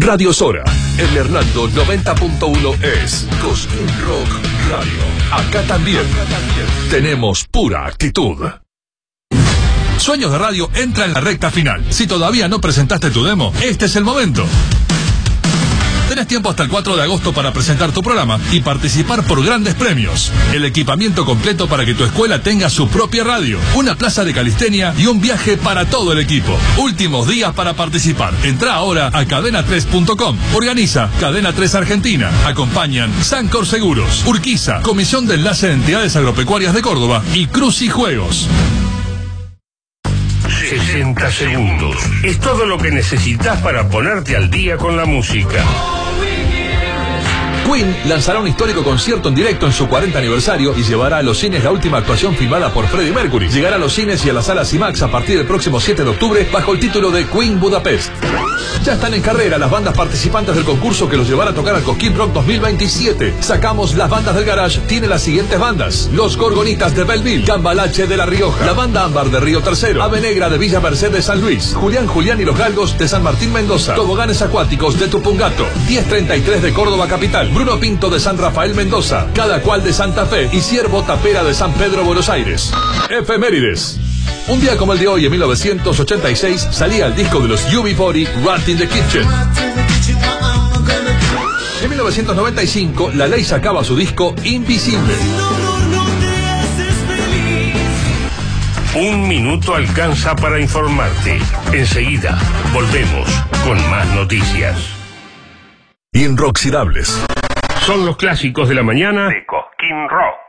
Radio Sora, el Hernando 90.1 es Cosquín Rock Radio. Acá también tenemos pura actitud. Sueños de Radio entra en la recta final. Si todavía no presentaste tu demo, este es el momento. Tenés tiempo hasta el 4 de agosto para presentar tu programa y participar por grandes premios. El equipamiento completo para que tu escuela tenga su propia radio, una plaza de calistenia y un viaje para todo el equipo. Últimos días para participar. Entrá ahora a cadena3.com. Organiza Cadena 3 Argentina. Acompañan Sancor Seguros, Urquiza, Comisión de Enlace de Entidades Agropecuarias de Córdoba y Cruz y Juegos. 60 segundos. Es todo lo que necesitas para ponerte al día con la música. Queen lanzará un histórico concierto en directo en su 40 aniversario y llevará a los cines la última actuación filmada por Freddie Mercury. Llegará a los cines y a las salas IMAX a partir del próximo 7 de octubre bajo el título de Queen Budapest. Ya están en carrera las bandas participantes del concurso que los llevará a tocar al Cosquín Rock 2027. Sacamos las bandas del garage. Tiene las siguientes bandas: Los Gorgonitas de Belleville, Cambalache de La Rioja, la banda Ámbar de Río Tercero, Ave Negra de Villa Merced de San Luis, Julián y los Galgos de San Martín Mendoza, Toboganes Acuáticos de Tupungato, 1033 de Córdoba Capital, Bruno Pinto de San Rafael Mendoza, Cada Cual de Santa Fe y Ciervo Tapera de San Pedro Buenos Aires. Efemérides. Un día como el de hoy, en 1986, salía el disco de los UB40, Rat in the Kitchen. En 1995, La Ley sacaba su disco Invisible. Un minuto alcanza para informarte. Enseguida, volvemos con más noticias. Inoxidables. Son los clásicos de la mañana de Cosquín Rock.